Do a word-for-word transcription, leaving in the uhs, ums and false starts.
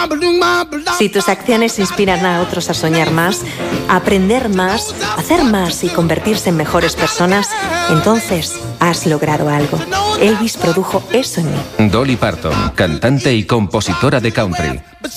Si tus acciones inspiran a otros a soñar más, a aprender más, a hacer más y convertirse en mejores personas, entonces has logrado algo. Elvis produjo eso en mí. Dolly Parton, cantante y compositora de country.